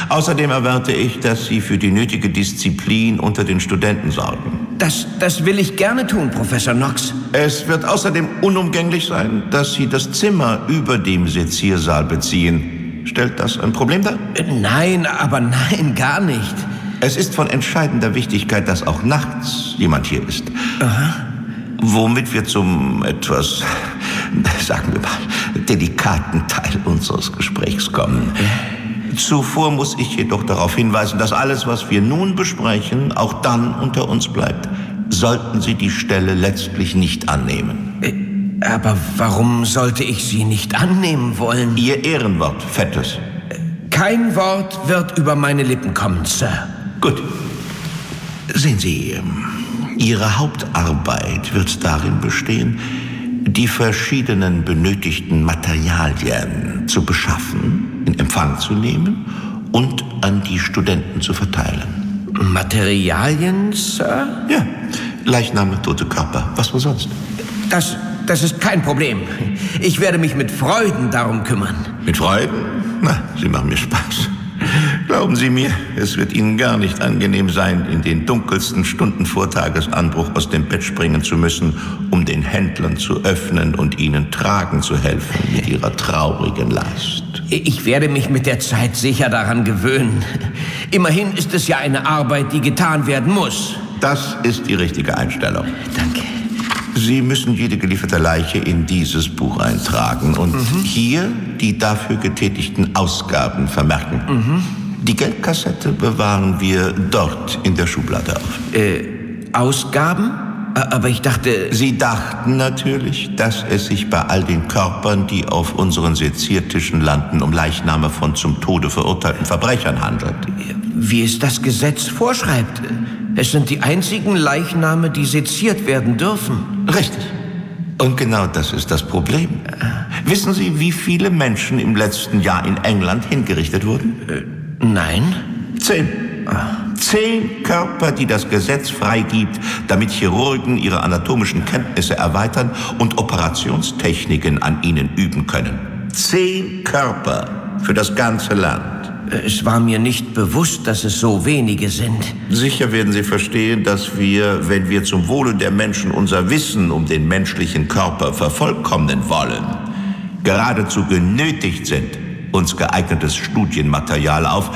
Außerdem erwarte ich, dass Sie für die nötige Disziplin unter den Studenten sorgen. Das will ich gerne tun, Professor Knox. Es wird außerdem unumgänglich sein, dass Sie das Zimmer über dem Seziersaal beziehen. Stellt das ein Problem dar? Nein, gar nicht. Es ist von entscheidender Wichtigkeit, dass auch nachts jemand hier ist. Aha. Womit wir zum etwas, sagen wir mal, delikaten Teil unseres Gesprächs kommen. Zuvor muss ich jedoch darauf hinweisen, dass alles, was wir nun besprechen, auch dann unter uns bleibt. Sollten Sie die Stelle letztlich nicht annehmen. Aber warum sollte ich sie nicht annehmen wollen? Ihr Ehrenwort, Fettes. Kein Wort wird über meine Lippen kommen, Sir. Gut. Sehen Sie, Ihre Hauptarbeit wird darin bestehen, die verschiedenen benötigten Materialien zu beschaffen, in Empfang zu nehmen und an die Studenten zu verteilen. Materialien, Sir? Ja, Leichname, tote Körper, was wohl sonst? Das ist kein Problem. Ich werde mich mit Freuden darum kümmern. Mit Freuden? Na, Sie machen mir Spaß. Glauben Sie mir, es wird Ihnen gar nicht angenehm sein, in den dunkelsten Stunden vor Tagesanbruch aus dem Bett springen zu müssen, um den Händlern zu öffnen und ihnen tragen zu helfen mit ihrer traurigen Last. Ich werde mich mit der Zeit sicher daran gewöhnen. Immerhin ist es ja eine Arbeit, die getan werden muss. Das ist die richtige Einstellung. Danke. Sie müssen jede gelieferte Leiche in dieses Buch eintragen und hier die dafür getätigten Ausgaben vermerken. Die Geldkassette bewahren wir dort in der Schublade auf. Ausgaben? Aber ich dachte... Sie dachten natürlich, dass es sich bei all den Körpern, die auf unseren Seziertischen landen, um Leichname von zum Tode verurteilten Verbrechern handelt. Wie es das Gesetz vorschreibt. Es sind die einzigen Leichname, die seziert werden dürfen. Richtig. Und genau das ist das Problem. Wissen Sie, wie viele Menschen im letzten Jahr in England hingerichtet wurden? Nein. 10. 10 Körper, die das Gesetz freigibt, damit Chirurgen ihre anatomischen Kenntnisse erweitern und Operationstechniken an ihnen üben können. 10 Körper für das ganze Land. Es war mir nicht bewusst, dass es so wenige sind. Sicher werden Sie verstehen, dass wir, wenn wir zum Wohle der Menschen unser Wissen um den menschlichen Körper vervollkommnen wollen, geradezu genötigt sind, uns geeignetes Studienmaterial auf,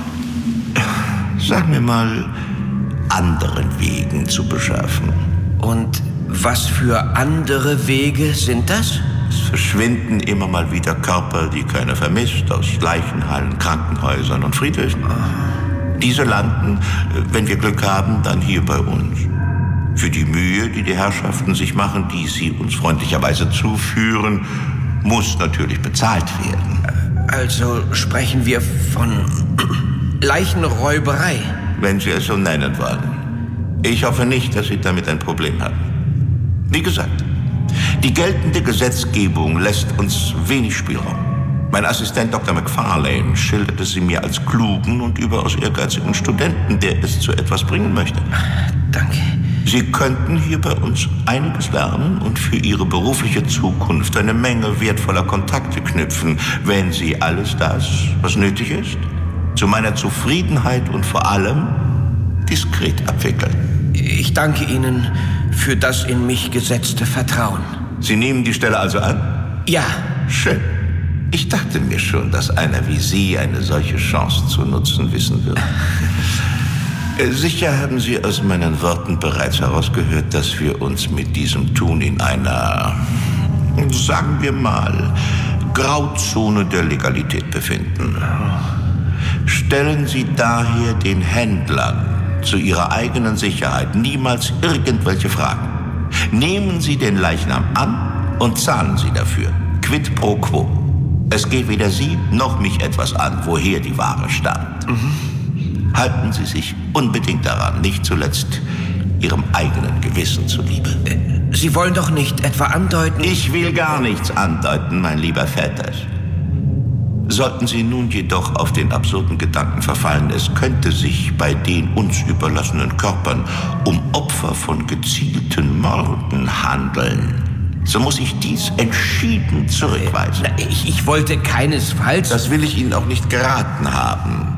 sagen wir mal, anderen Wegen zu beschaffen. Und was für andere Wege sind das? Es verschwinden immer mal wieder Körper, die keiner vermisst, aus Leichenhallen, Krankenhäusern und Friedhöfen. Diese landen, wenn wir Glück haben, dann hier bei uns. Für die Mühe, die die Herrschaften sich machen, die sie uns freundlicherweise zuführen, muss natürlich bezahlt werden. Also sprechen wir von Leichenräuberei? Wenn Sie es so nennen wollen. Ich hoffe nicht, dass Sie damit ein Problem haben. Wie gesagt, die geltende Gesetzgebung lässt uns wenig Spielraum. Mein Assistent Dr. McFarlane schilderte sie mir als klugen und überaus ehrgeizigen Studenten, der es zu etwas bringen möchte. Danke. Sie könnten hier bei uns einiges lernen und für Ihre berufliche Zukunft eine Menge wertvoller Kontakte knüpfen, wenn Sie alles das, was nötig ist, zu meiner Zufriedenheit und vor allem diskret abwickeln. Ich danke Ihnen für das in mich gesetzte Vertrauen. Sie nehmen die Stelle also an? Ja. Schön. Ich dachte mir schon, dass einer wie Sie eine solche Chance zu nutzen wissen würde. Sicher haben Sie aus meinen Worten bereits herausgehört, dass wir uns mit diesem Tun in einer, sagen wir mal, Grauzone der Legalität befinden. Stellen Sie daher den Händlern zu ihrer eigenen Sicherheit niemals irgendwelche Fragen. Nehmen Sie den Leichnam an und zahlen Sie dafür. Quid pro quo. Es geht weder Sie noch mich etwas an, woher die Ware stammt. Halten Sie sich unbedingt daran, nicht zuletzt Ihrem eigenen Gewissen zuliebe. Sie wollen doch nicht etwa andeuten... Ich will gar nichts andeuten, mein lieber Vetters. Sollten Sie nun jedoch auf den absurden Gedanken verfallen, es könnte sich bei den uns überlassenen Körpern um Opfer von gezielten Morden handeln, so muss ich dies entschieden zurückweisen. Ich wollte keinesfalls... Das will ich Ihnen auch nicht geraten haben.